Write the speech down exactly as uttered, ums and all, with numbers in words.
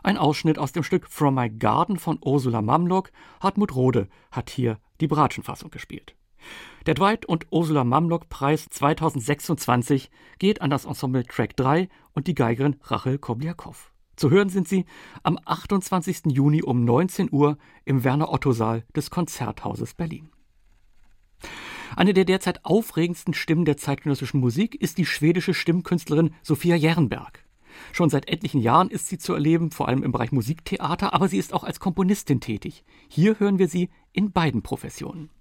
Ein Ausschnitt aus dem Stück From My Garden von Ursula Mamlock. Hartmut Rohde hat hier die Bratschenfassung gespielt. Der Dwight und Ursula Mamlock Preis zweitausendsechsundzwanzig geht an das Ensemble Track drei und die Geigerin Rachel Kobliakow. Zu hören sind sie am achtundzwanzigsten Juni um neunzehn Uhr im Werner-Otto-Saal des Konzerthauses Berlin. Eine der derzeit aufregendsten Stimmen der zeitgenössischen Musik ist die schwedische Stimmkünstlerin Sofia Jernberg. Schon seit etlichen Jahren ist sie zu erleben, vor allem im Bereich Musiktheater, aber sie ist auch als Komponistin tätig. Hier hören wir sie in beiden Professionen.